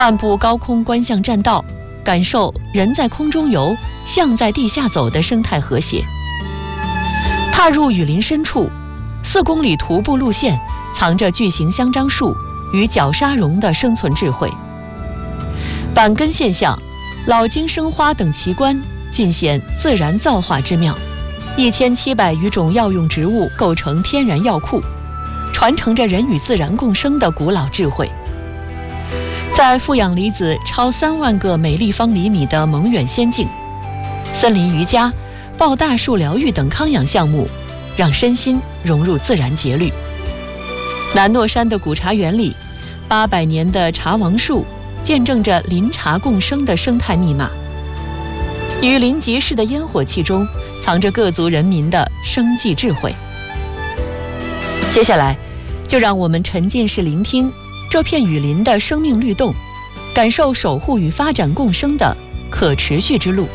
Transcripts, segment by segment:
漫步高空观象栈道，感受人在空中游，象在地下走的生态和谐。踏入雨林深处，4公里徒步路线藏着巨型香樟树与角鲨蝾的生存智慧。板根现象、老茎生花等奇观尽显自然造化之妙。1700余种药用植物构成天然药库，传承着人与自然共生的古老智慧。在负氧离子超3万个每立方厘米的蒙远仙境，森林瑜伽、抱大树疗愈等康养项目，让身心融入自然节律。南诺山的古茶园里，800年的茶王树见证着林茶共生的生态密码。雨林集市的烟火气中，藏着各族人民的生计智慧。接下来，就让我们沉浸式聆听这片雨林的生命律动，感受守护与发展共生的可持续之路。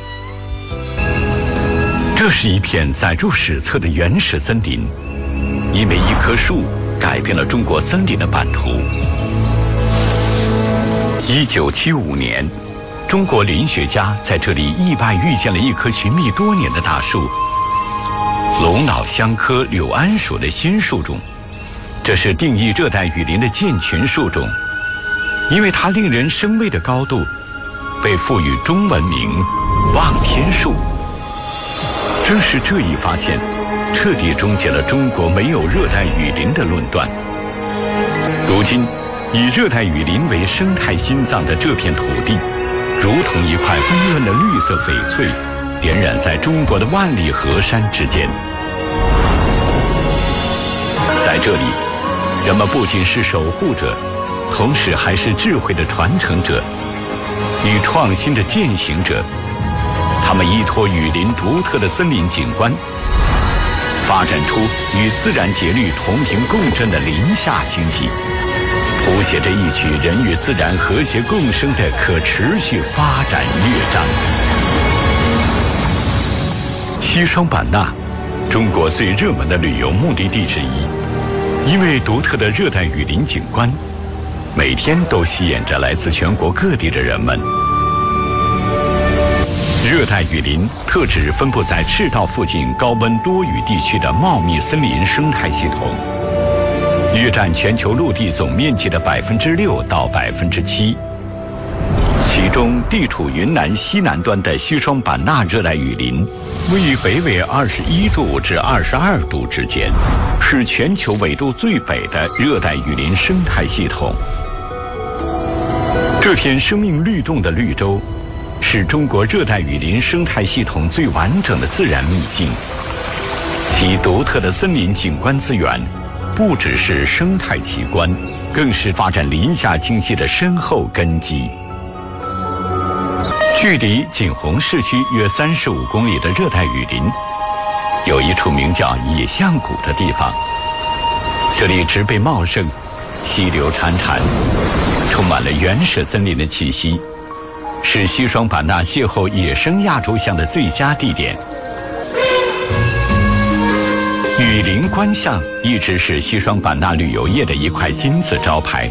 这是一片载入史册的原始森林，因为一棵树改变了中国森林的版图。1975年，中国林学家在这里意外遇见了一棵寻觅多年的大树——龙脑香科柳桉属的新树种。这是定义热带雨林的建群树种，因为它令人生畏的高度，被赋予中文名“望天树”。正是这一发现，彻底终结了中国没有热带雨林的论断。如今，以热带雨林为生态心脏的这片土地，如同一块温润的绿色翡翠，点染在中国的万里河山之间。在这里，人们不仅是守护者，同时还是智慧的传承者与创新的践行者。他们依托雨林独特的森林景观，发展出与自然节律同频共振的林下经济，谱写着一曲人与自然和谐共生的可持续发展乐章。西双版纳，中国最热门的旅游目的地之一，因为独特的热带雨林景观，每天都吸引着来自全国各地的人们。热带雨林特指分布在赤道附近高温多雨地区的茂密森林生态系统，约占全球陆地总面积的6%到7%。其中，地处云南西南端的西双版纳热带雨林，位于北纬21度至22度之间，是全球纬度最北的热带雨林生态系统。这片生命律动的绿洲，是中国热带雨林生态系统最完整的自然秘境。其独特的森林景观资源，不只是生态奇观，更是发展林下经济的深厚根基。距离景洪市区约35公里的热带雨林，有一处名叫野象谷的地方。这里植被茂盛，溪流潺潺，充满了原始森林的气息，是西双版纳邂逅野生亚洲象的最佳地点。雨林观象一直是西双版纳旅游业的一块金字招牌，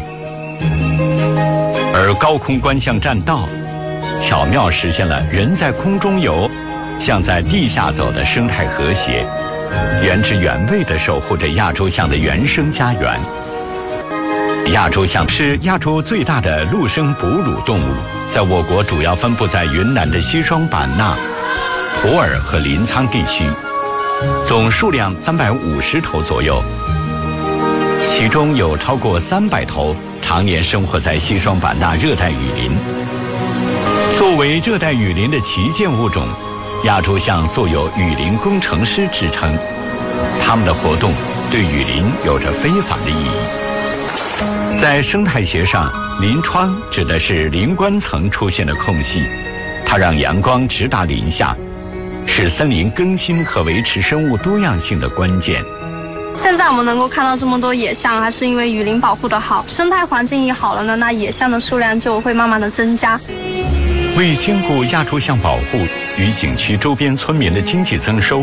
而高空观象栈道巧妙实现了人在空中游，象在地下走的生态和谐，原汁原味地守护着亚洲象的原生家园。亚洲象是亚洲最大的陆生哺乳动物，在我国主要分布在云南的西双版纳、普洱和临沧地区，总数量350头左右，其中有超过300头常年生活在西双版纳热带雨林。作为热带雨林的旗舰物种，亚洲象素有雨林工程师之称，它们的活动对雨林有着非凡的意义。在生态学上，林窗指的是林冠层出现的空隙，它让阳光直达林下，是森林更新和维持生物多样性的关键。 现在我们能够看到这么多野象，还是因为雨林保护得好，生态环境一好了呢，那野象的数量就会慢慢的增加。 为兼顾亚洲象保护与景区周边村民的经济增收，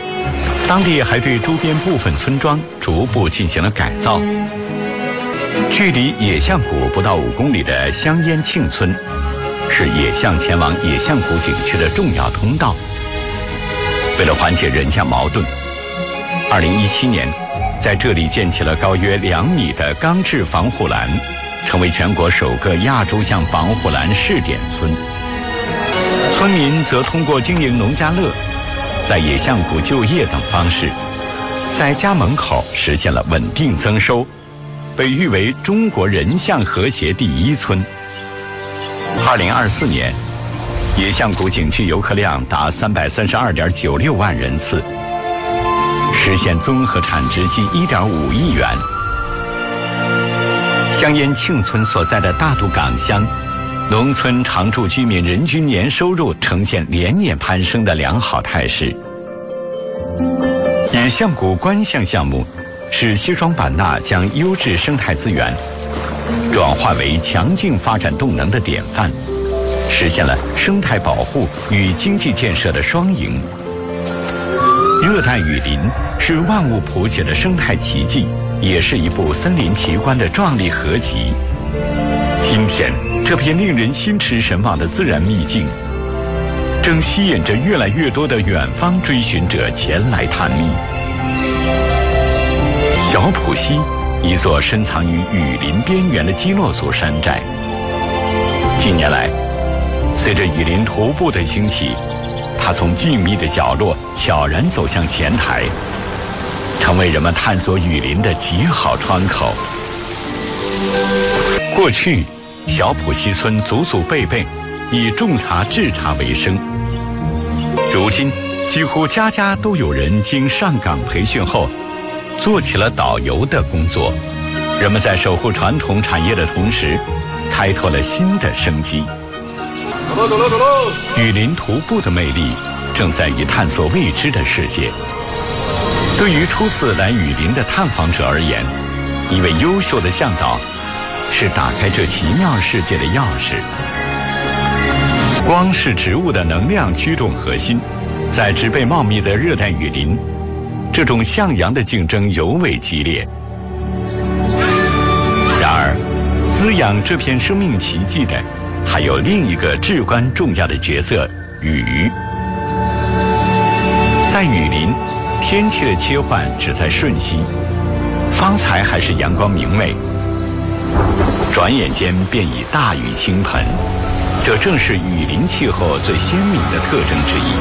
当地还对周边部分村庄逐步进行了改造。 距离野象谷不到5公里的香烟庆村，是野象前往野象谷景区的重要通道。为了缓解人象矛盾，2017年，在这里建起了高约2米的钢制防护栏，成为全国首个亚洲象防护栏试点村。村民则通过经营农家乐、在野象谷就业等方式，在家门口实现了稳定增收，被誉为中国人象和谐第1村。2024年，野象谷景区游客量达332.96万人次，实现综合产值近1.5亿元。香烟庆村所在的大渡岗乡，农村常住居民人均年收入呈现连年攀升的良好态势。野象谷观象项目是西双版纳将优质生态资源转化为强劲发展动能的典范，实现了生态保护与经济建设的双赢。热带雨林是万物谱写的生态奇迹，也是一部森林奇观的壮丽合集。今天，这片令人心驰神往的自然秘境，正吸引着越来越多的远方追寻者前来探秘。小浦溪，一座深藏于雨林边缘的基诺族山寨。近年来，随着雨林徒步的兴起，它从静谧的角落悄然走向前台，成为人们探索雨林的极好窗口。过去，小浦溪村祖祖辈辈以种茶制茶为生，如今几乎家家都有人经上岗培训后做起了导游的工作。人们在守护传统产业的同时，开拓了新的生机。走喽！雨林徒步的魅力正在于探索未知的世界。对于初次来雨林的探访者而言，一位优秀的向导是打开这奇妙世界的钥匙。光是植物的能量驱动核心，在植被茂密的热带雨林，这种向阳的竞争尤为激烈。然而，滋养这片生命奇迹的还有另一个至关重要的角色——雨。在雨林，天气的切换只在瞬息，方才还是阳光明媚，转眼间便已大雨倾盆。这正是雨林气候最鲜明的特征之一。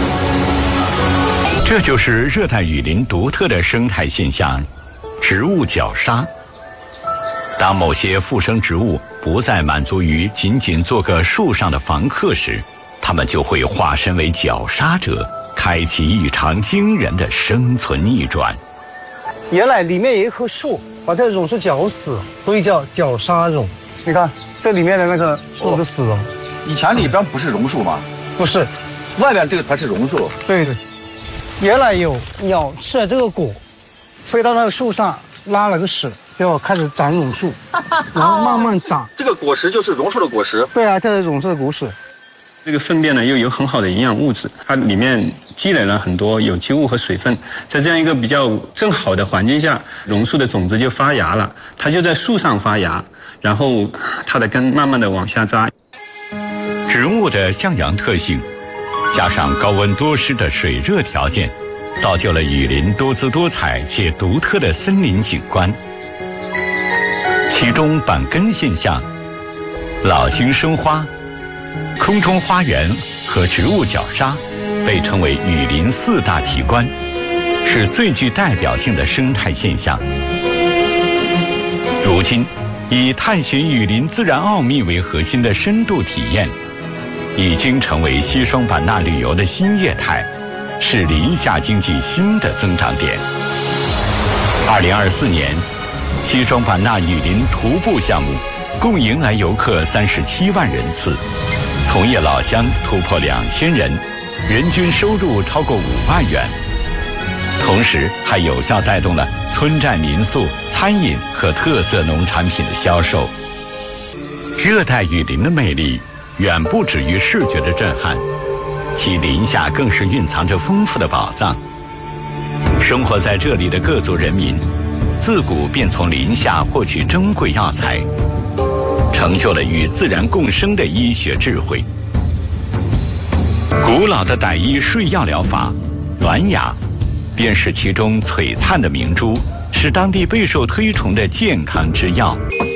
这就是热带雨林独特的生态现象——植物绞杀。当某些附生植物不再满足于仅仅做个树上的房客时，它们就会化身为绞杀者，开启一场惊人的生存逆转。 原来里面有一棵树，把这榕树绞死，所以叫绞杀榕。你看这里面的那个树都死了。 以前里边不是榕树吗？ 不是， 外面这个才是榕树。 对对，原来有鸟吃了这个果，飞到那个树上拉了个屎，就开始长榕树，然后慢慢长。 这个果实就是榕树的果实。 对啊，这是榕树的果实。 这个粪便呢又有很好的营养物质，它里面积累了很多有机物和水分，在这样一个比较正好的环境下，榕树的种子就发芽了，它就在树上发芽，然后它的根慢慢的往下扎。 植物的向阳特性，加上高温多湿的水热条件，造就了雨林多姿多彩且独特的森林景观。其中板根现象、老茎生花、空中花园和植物绞杀被称为雨林4大奇观，是最具代表性的生态现象。如今，以探寻雨林自然奥秘为核心的深度体验，已经成为西双版纳旅游的新业态，是林下经济新的增长点。2024年，西双版纳雨林徒步项目共迎来游客37万人次，从业老乡突破2000人，人均收入超过5万元。同时还有效带动了村寨民宿、餐饮和特色农产品的销售。热带雨林的魅力远不止于视觉的震撼，其林下更是蕴藏着丰富的宝藏。生活在这里的各族人民， 自古便从林下获取珍贵药材，成就了与自然共生的医学智慧。古老的傣医睡药疗法暖雅，便是其中璀璨的明珠，是当地备受推崇的健康之药。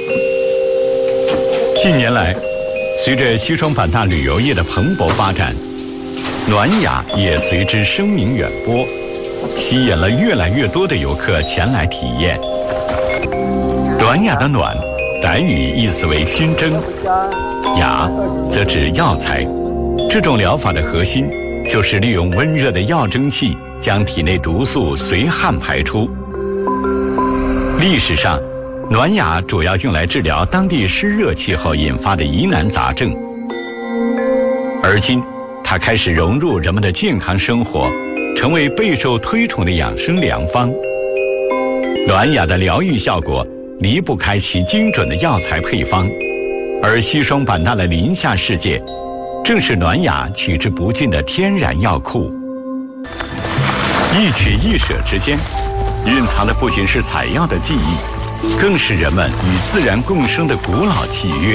近年来，随着西双版纳旅游业的蓬勃发展，暖雅也随之声名远播，吸引了越来越多的游客前来体验。暖雅的暖，傣语意思为熏蒸，雅则指药材。这种疗法的核心就是利用温热的药蒸气，将体内毒素随汗排出。历史上，暖雅主要用来治疗当地湿热气候引发的疑难杂症，而今它开始融入人们的健康生活，成为备受推崇的养生良方。暖雅的疗愈效果离不开其精准的药材配方，而西双版纳的林下世界正是暖雅取之不尽的天然药库。一取一舍之间，蕴藏的不仅是采药的技艺，更是人们与自然共生的古老契约。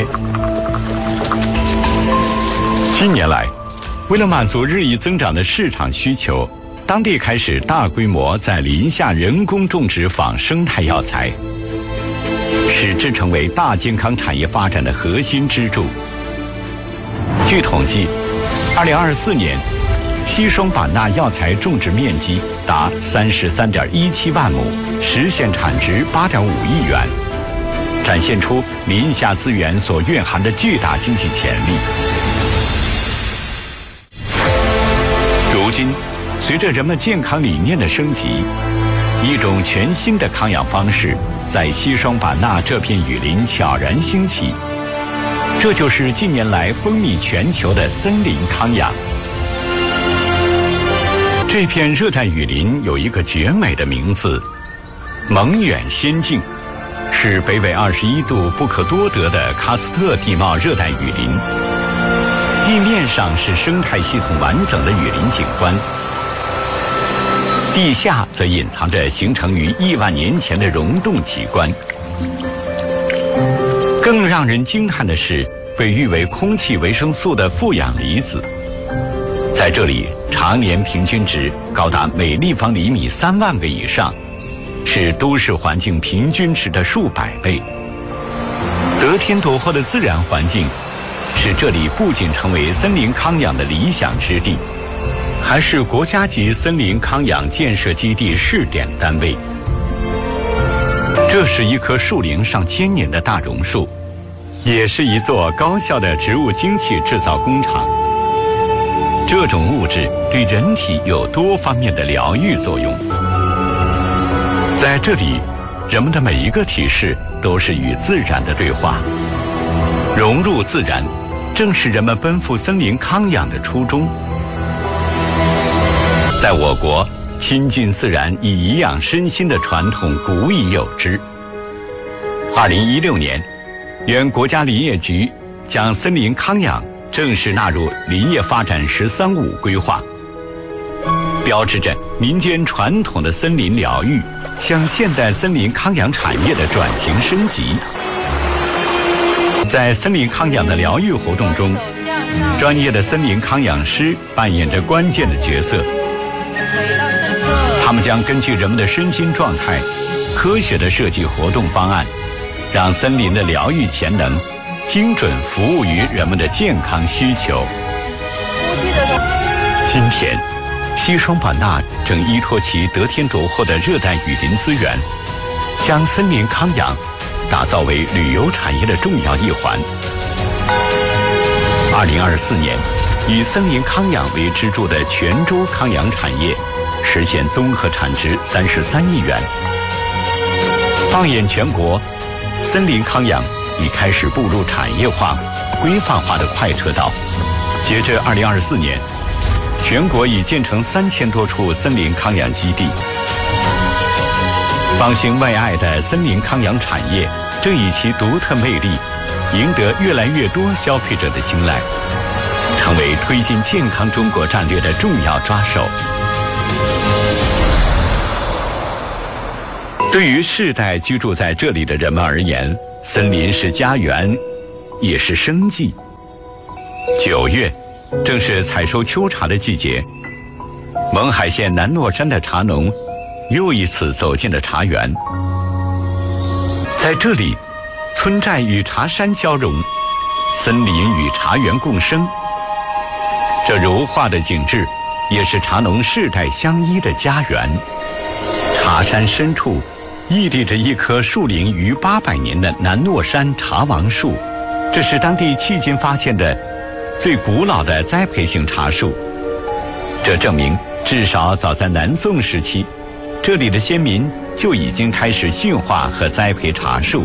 近年来，为了满足日益增长的市场需求，当地开始大规模在林下人工种植仿生态药材，使之成为大健康产业发展的核心支柱。据统计，2024年，西双版纳药材种植面积达33.17万亩，实现产值8.5亿元，展现出林下资源所蕴含的巨大经济潜力。如今，随着人们健康理念的升级，一种全新的康养方式在西双版纳这片雨林悄然兴起。这就是近年来风靡全球的森林康养。这片热带雨林有一个绝美的名字——蒙远仙境，是北纬21度不可多得的喀斯特地貌热带雨林。地面上是生态系统完整的雨林景观，地下则隐藏着形成于亿万年前的溶洞奇观。更让人惊叹的是，被誉为空气维生素的负氧离子，在这里常年平均值高达每立方厘米3万个以上，是都市环境平均值的数百倍。得天独厚的自然环境，使这里不仅成为森林康养的理想之地，还是国家级森林康养建设基地试点单位。这是一棵树龄上千年的大榕树，也是一座高效的植物精气制造工厂。这种物质对人体有多方面的疗愈作用。在这里，人们的每一个体式都是与自然的对话。融入自然，正是人们奔赴森林康养的初衷。在我国，亲近自然以颐养身心的传统古已有之。2016年，原国家林业局将森林康养正式纳入林业发展“13+5”规划，标志着民间传统的森林疗愈向现代森林康养产业的转型升级。在森林康养的疗愈活动中，专业的森林康养师扮演着关键的角色。他们将根据人们的身心状态，科学地设计活动方案，让森林的疗愈潜能精准服务于人们的健康需求。今天，西双版纳正依托其得天独厚的热带雨林资源，将森林康养打造为旅游产业的重要一环。2024年，以森林康养为支柱的全州康养产业实现综合产值33亿元。放眼全国，森林康养已开始步入产业化、规范化的快车道。截至2024年，全国已建成3000多处森林康养基地。方兴未艾的森林康养产业正以其独特魅力，赢得越来越多消费者的青睐，成为推进健康中国战略的重要抓手。 对于世代居住在这里的人们而言，森林是家园，也是生计。9月，正是采收秋茶的季节。勐海县南洛山的茶农又一次走进了茶园。在这里，村寨与茶山交融，森林与茶园共生。这如画的景致，也是茶农世代相依的家园。茶山深处，屹立着一棵树龄逾800年的南洛山茶王树，这是当地迄今发现的最古老的栽培型茶树。这证明，至少早在南宋时期，这里的先民就已经开始驯化和栽培茶树。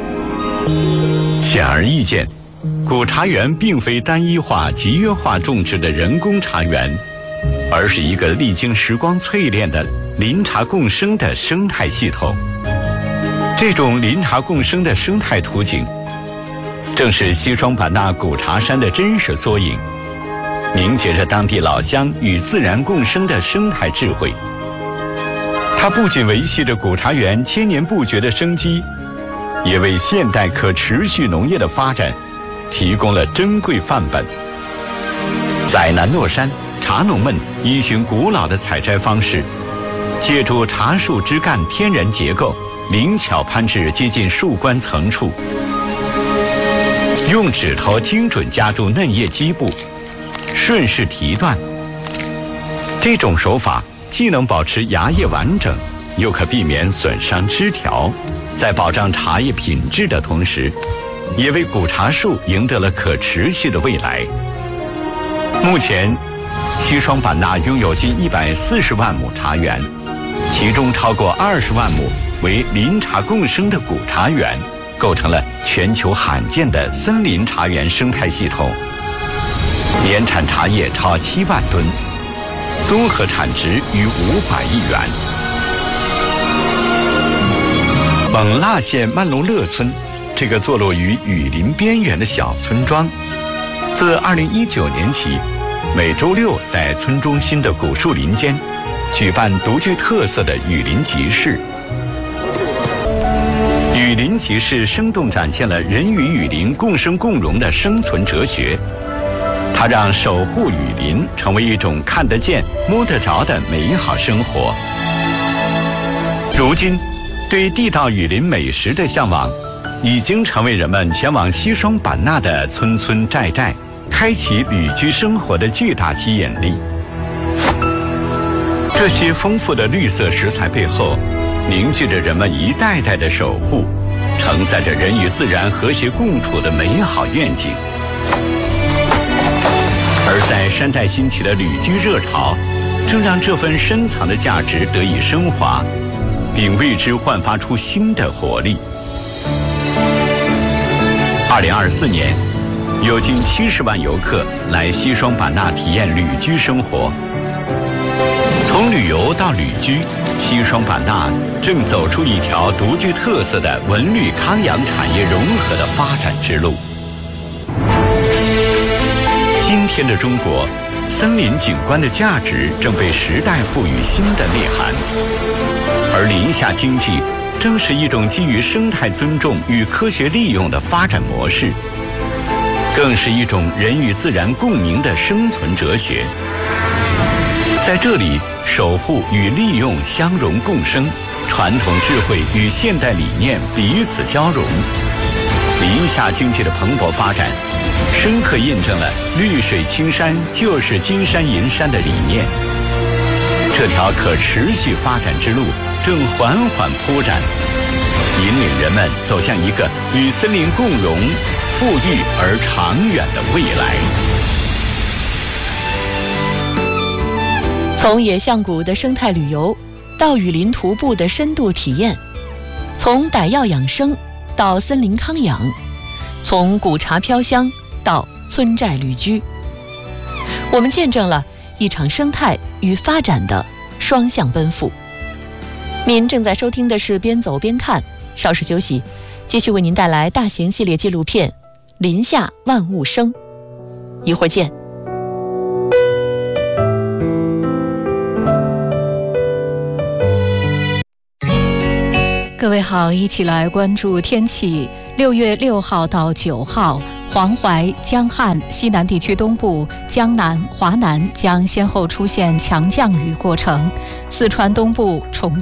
显而易见，古茶园并非单一化、集约化种植的人工茶园，而是一个历经时光淬炼的林茶共生的生态系统。这种林茶共生的生态图景，正是西双版纳古茶山的真实缩影，凝结着当地老乡与自然共生的生态智慧。它不仅维系着古茶园千年不绝的生机，也为现代可持续农业的发展提供了珍贵范本。在南洛山，茶农们依循古老的采摘方式，借助茶树枝干天然结构，灵巧攀至接近树冠层处，用指头精准夹住嫩叶基部，顺势提断。这种手法既能保持芽叶完整，又可避免损伤枝条，在保障茶叶品质的同时，也为古茶树赢得了可持续的未来。目前，西双版纳拥有近140万亩茶园，其中超过20万亩为林茶共生的古茶园，构成了全球罕见的森林茶园生态系统，年产茶叶超7万吨，综合产值逾500亿元。勐腊县曼龙勒村，这个坐落于雨林边缘的小村庄，自2019年起，每周6在村中心的古树林间举办独具特色的雨林集市。雨林集市生动展现了人与雨林共生共荣的生存哲学，它让守护雨林成为一种看得见、摸得着的美好生活。如今，对地道雨林美食的向往，已经成为人们前往西双版纳的村村寨寨，开启旅居生活的巨大吸引力。这些丰富的绿色食材背后，凝聚着人们一代代的守护，承载着人与自然和谐共处的美好愿景。而在山寨兴起的旅居热潮，正让这份深藏的价值得以升华，并为之焕发出新的活力。2024年，有近70万游客来西双版纳体验旅居生活。从旅游到旅居，西双版纳正走出一条独具特色的文旅康养产业融合的发展之路。今天的中国，森林景观的价值正被时代赋予新的内涵，而林下经济正是一种基于生态尊重与科学利用的发展模式，更是一种人与自然共鸣的生存哲学。在这里，守护与利用相融共生，传统智慧与现代理念彼此交融，林下经济的蓬勃发展，深刻印证了绿水青山就是金山银山的理念。这条可持续发展之路正缓缓铺展，引领人们走向一个与森林共荣、富裕而长远的未来。 从野象谷的生态旅游到雨林徒步的深度体验，从傣药养生到森林康养，从古茶飘香到村寨旅居，我们见证了一场生态与发展的双向奔赴。您正在收听的是边走边看，稍事休息，继续为您带来大型系列纪录片《林下万物生》，一会儿见。 位好，一起来关注天气。6月6号到9号，黄淮、江汉、西南地区东部、江南、华南将先后出现强降雨过程，四川东部、重